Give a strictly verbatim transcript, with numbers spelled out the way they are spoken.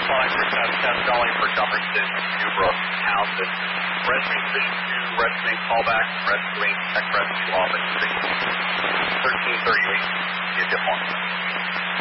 five for Test Test Calling for Jefferson, Newbrook, Townsend. Rescuing Position two, rescuing callback, rescuing tech rescue off at thirteen thirty-eight. You get one.